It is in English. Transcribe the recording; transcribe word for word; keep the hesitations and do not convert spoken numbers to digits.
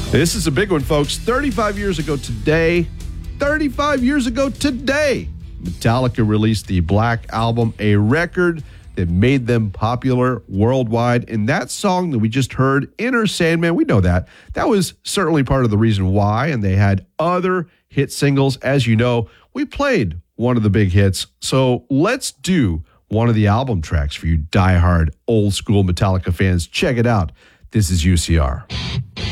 This is a big one, folks. thirty-five years ago today, thirty-five years ago today, Metallica released the Black Album, a record that made them popular worldwide. And that song that we just heard, Enter Sandman, we know that. That was certainly part of the reason why. And they had other hit singles. As you know, we played one of the big hits. So let's do one of the album tracks for you diehard old school Metallica fans. Check it out. This is U C R.